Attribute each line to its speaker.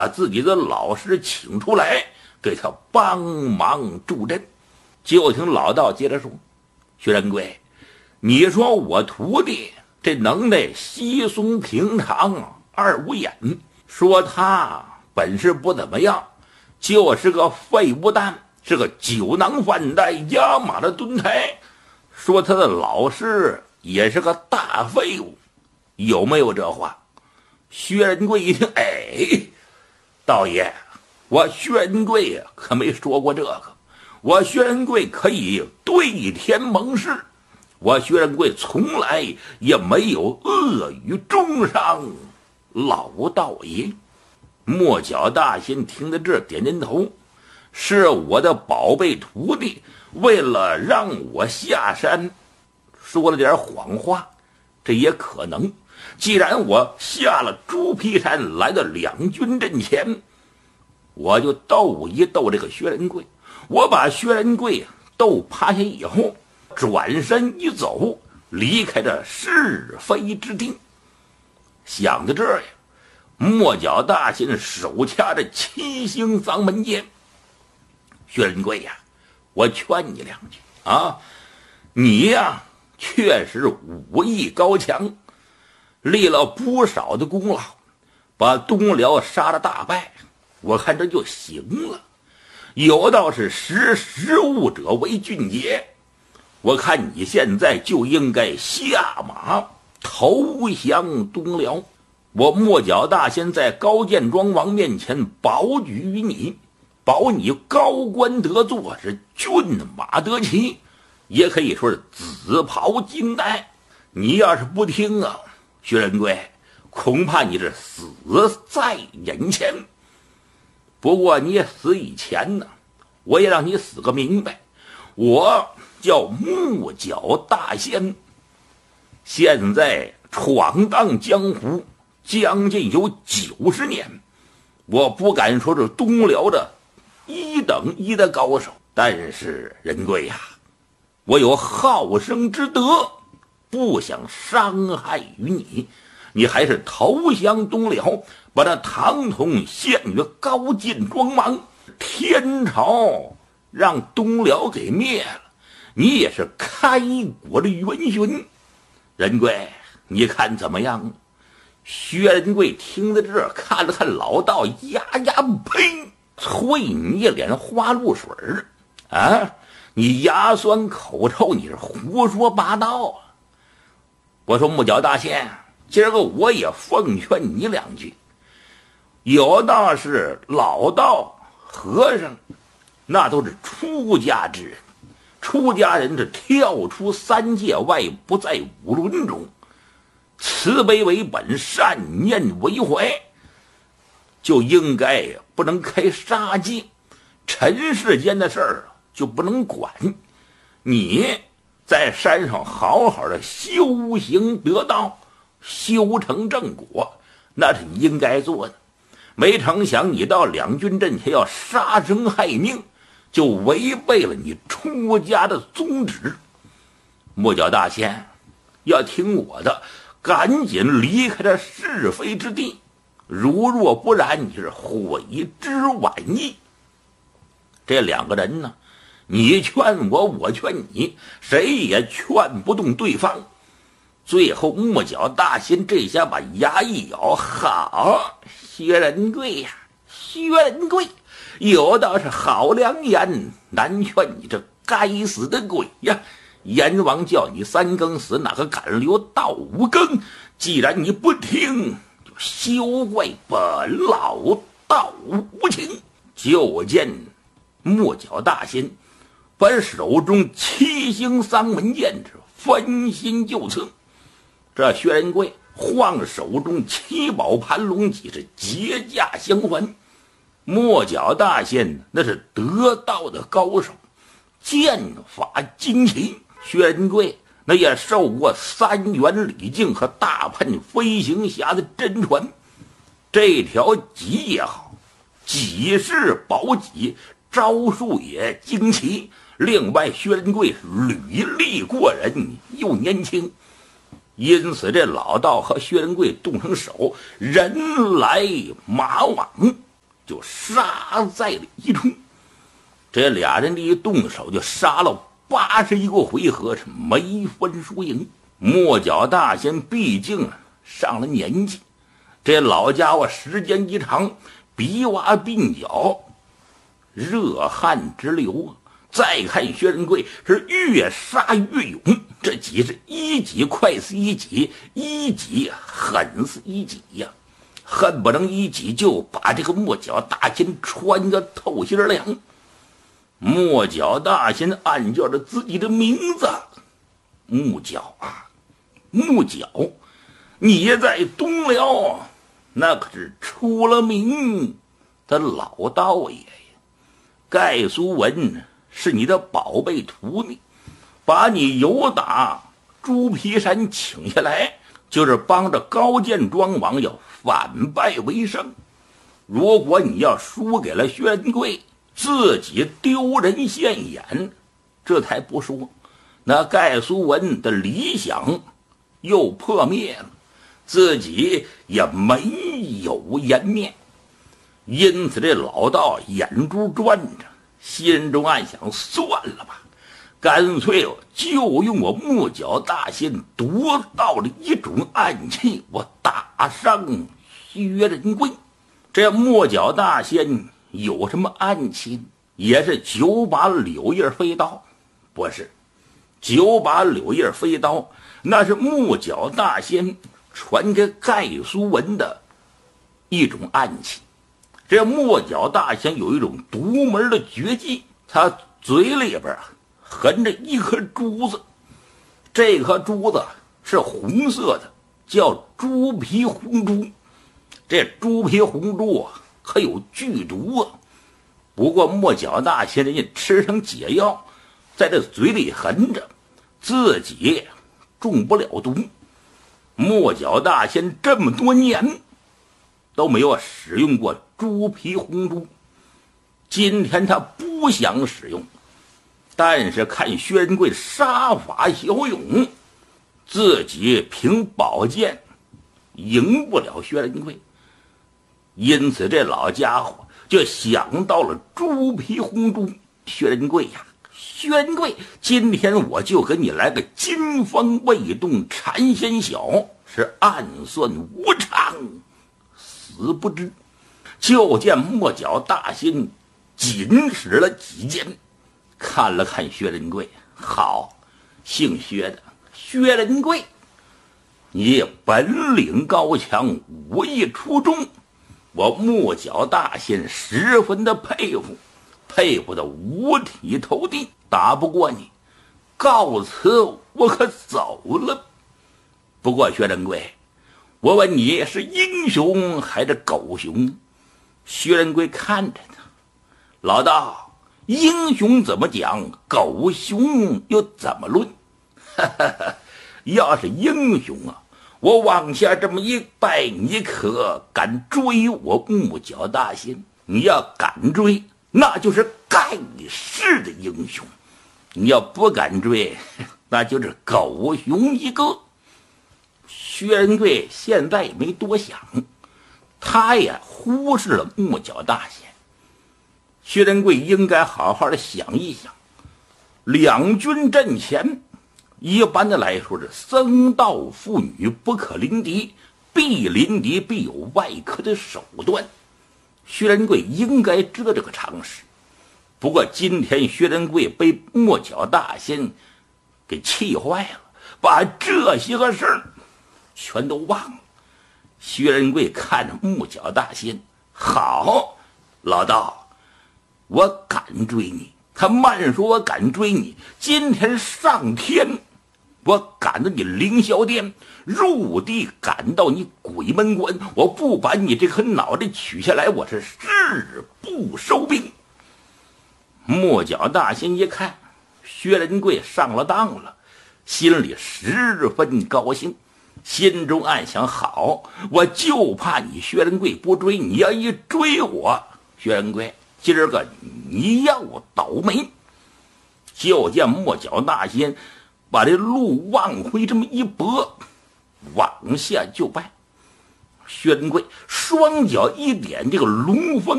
Speaker 1: 把自己的老师请出来，给他帮忙助阵。就听老道接着说：“薛仁贵，你说我徒弟这能耐稀松平常，二五眼，说他本事不怎么样，就是个废物蛋，是个酒囊饭袋，压马的蹲台。说他的老师也是个大废物，有没有这话？”薛仁贵一听，道爷，我薛仁贵可没说过这个，我薛仁贵可以对天盟誓，我薛仁贵从来也没有恶语中伤老道爷。莫角大仙听到这点点头，是我的宝贝徒弟为了让我下山说了点谎话，这也可能。既然我下了猪皮山来到两军阵前，我就斗一斗这个薛仁贵，我把薛仁贵斗趴下以后，转身一走，离开这是非之地。想到这儿呀，莫角大仙手掐着七星丧门剑：“薛仁贵呀，我劝你两句啊，你呀确实武艺高强，立了不少的功劳，把东辽杀了大败，我看这就行了。有道是识物者为俊杰，我看你现在就应该下马投降东辽。我莫角大仙在高见庄王面前保举于你，保你高官得坐，是骏马得骑，也可以说是紫袍金带。你要是不听啊，薛仁贵，恐怕你这死在眼前。不过你也死以前呢，我也让你死个明白。我叫莫角大仙，现在闯荡江湖将近有90年，我不敢说是东辽的1等1的高手，但是仁贵呀，我有好生之德，不想伤害于你，你还是投降东辽，把那唐统献于高进庄王，天朝让东辽给灭了，你也是开国的元勋。仁贵，你看怎么样？薛仁贵听到这儿，看了看老道，呀，呸！啐你一脸花露水啊！你牙酸口臭，你是胡说八道啊！我说木角大仙，今儿个我也奉劝你两句。有道是老道和尚，那都是出家之人，出家人是跳出3界外，不在5伦中，慈悲为本，善念为怀，就应该不能开杀戒，尘世间的事儿就不能管。你在山上好好的修行得道，修成正果，那是你应该做的。没成想你到两军阵前要杀生害命，就违背了你出家的宗旨。莫角大仙，要听我的，赶紧离开这是非之地，如若不然，你是悔之晚矣。这两个人呢，你劝我，我劝你，谁也劝不动对方。最后莫角大仙这下把牙一咬，好，薛仁贵呀，薛仁贵，有道是好良言难劝你这该死的鬼呀！阎王叫你3更死，哪个敢留到5更？既然你不听，就休怪本老道无情。就见莫角大仙把手中7星丧门剑分心就刺，这薛仁贵晃手中7宝盘龙戟是结架相还。莫角大仙那是得道的高手，剑法精奇。薛仁贵那也受过3元礼镜和大喷飞行侠的真传，这条戟也好，戟式宝戟，招数也精奇。另外薛仁贵履历过人，又年轻，因此这老道和薛仁贵动成手，人来马往， 就杀在了一处。这俩人的一动手就杀了81个回合，是没分输赢。莫角大仙毕竟上了年纪，这老家伙时间一长，鼻洼鬓角热汗直流啊！再看薛仁贵是越杀越勇，这几是一击快似一击，一击狠似一击呀，恨不能一击就把这个莫角大仙穿个透心凉。莫角大仙暗叫着自己的名字，木角啊，木角，你在东辽那可是出了名的老道爷呀。盖苏文是你的宝贝徒弟，把你由打猪皮山请下来，就是帮着高见庄王要反败为胜。如果你要输给了薛仁贵，自己丢人现眼，这才不说，那盖苏文的理想又破灭了，自己也没有颜面。因此这老道眼珠转着，心中暗想，算了吧，干脆就用我木角大仙独到了一种暗器，我打伤薛仁贵。这木角大仙有什么暗器？也是9把柳叶飞刀？不是，9把柳叶飞刀那是木角大仙传给盖苏文的一种暗器。这木角大仙有一种独门的绝技，他嘴里边含着一颗珠子，这颗珠子是红色的，叫猪皮红珠。这猪皮红珠可有剧毒啊，不过莫角大仙人家吃成解药，在这嘴里含着，自己中不了毒。莫角大仙这么多年都没有使用过猪皮红珠，今天他不想使用，但是看薛仁贵杀法骁勇，自己凭宝剑赢不了薛仁贵，因此这老家伙就想到了猪皮红珠。薛仁贵呀，薛仁贵，今天我就给你来个金风未动禅仙晓，是暗算无常死不知。就见莫角大仙紧使了几剑，看了看薛仁贵，好，姓薛的薛仁贵，你本领高强，武艺出众，我木角大仙十分的佩服，佩服的五体投地。打不过你，告辞，我可走了。不过薛仁贵，我问你是英雄还是狗熊？薛仁贵看着他，老道，英雄怎么讲，狗熊又怎么论？要是英雄啊，我往下这么一拜，你可敢追我木角大仙？你要敢追，那就是盖世的英雄；你要不敢追，那就是狗熊一个。薛仁贵现在也没多想，他也忽视了木角大仙。薛仁贵应该好好的想一想，两军阵前，一般的来说是僧道妇女不可临敌，必临敌必有外科的手段。薛仁贵应该知道这个常识，不过今天薛仁贵被木角大仙给气坏了，把这些个事儿全都忘了。薛仁贵看着木角大仙，好，老道，我敢追你。他慢说我敢追你，今天上天我赶到你凌霄殿，入地赶到你鬼门关，我不把你这颗脑袋取下来，我是誓不收兵。木角大仙一看薛仁贵上了当了，心里十分高兴，心中暗想，好，我就怕你薛仁贵不追，你要一追我，薛仁贵今儿个你要倒霉。就见木角大仙把这路往回这么一拨，往下就拜。薛仁贵双脚一点，这个龙凤